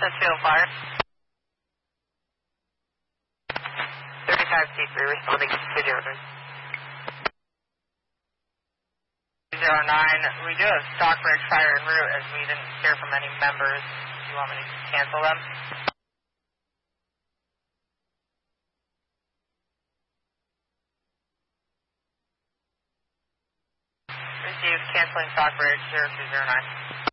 Field Fire. 35C3 responding to the orders. 09, we do have Stockbridge fire en route as we didn't hear from any members. Do you want me to cancel them? Received, canceling Stockbridge 0209.